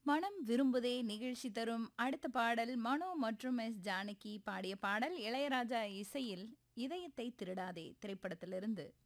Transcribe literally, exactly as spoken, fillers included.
மனம் விரும்புதே நிகழ்ச்சி தரும் அடுத்த பாடல் மனோ மற்றும் எஸ் ஜானகி பாடிய பாடல் இளையராஜா இசையில் இதயத்தை திருடாதே திரைப்படத்திலிருந்து.